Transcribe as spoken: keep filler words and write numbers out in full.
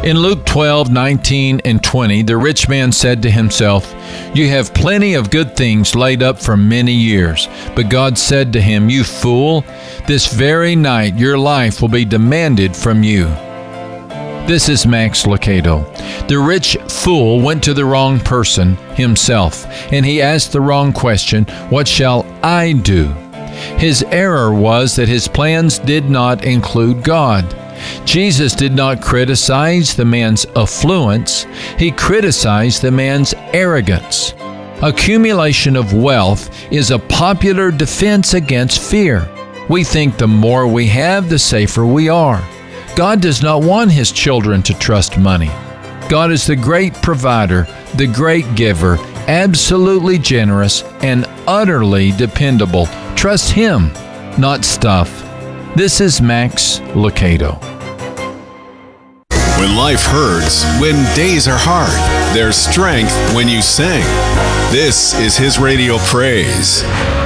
In Luke twelve, nineteen, and twenty, the rich man said to himself, "You have plenty of good things laid up for many years." But God said to him, "You fool, this very night your life will be demanded from you." This is Max Lucado. The rich fool went to the wrong person, himself, and he asked the wrong question, "What shall I do?" His error was that his plans did not include God. Jesus did not criticize the man's affluence. He criticized the man's arrogance. Accumulation of wealth is a popular defense against fear. We think the more we have, the safer we are. God does not want His children to trust money. God is the great provider, the great giver, absolutely generous, and utterly dependable. Trust Him, not stuff. This is Max Lucado. When life hurts, when days are hard, there's strength when you sing. This is His Radio Praise.